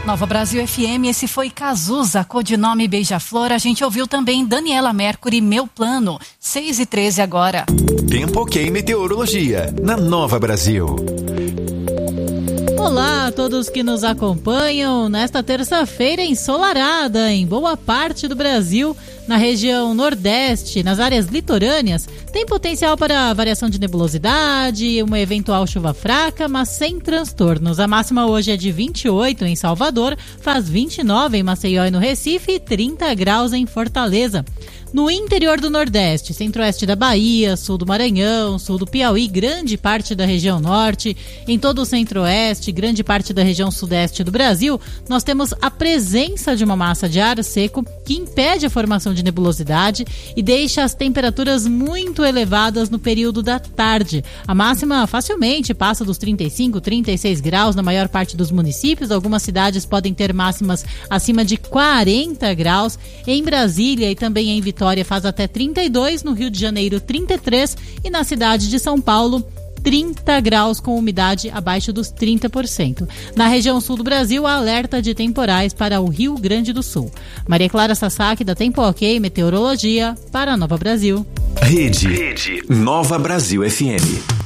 Nova Brasil FM, esse foi Cazuza, codinome Beija-Flor. A gente ouviu também Daniela Mercury, Meu Plano, 6h13 agora. Tempo OK Meteorologia, na Nova Brasil. Olá a todos que nos acompanham nesta terça-feira ensolarada em boa parte do Brasil. Na região nordeste, nas áreas litorâneas, tem potencial para variação de nebulosidade, uma eventual chuva fraca, mas sem transtornos. A máxima hoje é de 28 em Salvador, faz 29 em Maceió e no Recife e 30 graus em Fortaleza. No interior do Nordeste, centro-oeste da Bahia, sul do Maranhão, sul do Piauí, grande parte da região norte, em todo o centro-oeste, grande parte da região sudeste do Brasil, nós temos a presença de uma massa de ar seco que impede a formação de nebulosidade e deixa as temperaturas muito elevadas no período da tarde. A máxima facilmente passa dos 35, 36 graus na maior parte dos municípios. Algumas cidades podem ter máximas acima de 40 graus. Em Brasília e também em Vitória faz até 32, no Rio de Janeiro 33 e na cidade de São Paulo 30 graus com umidade abaixo dos 30%. Na região sul do Brasil, há alerta de temporais para o Rio Grande do Sul. Maria Clara Sasaki, da Tempo OK Meteorologia, para a Nova Brasil. Rede Nova Brasil FM.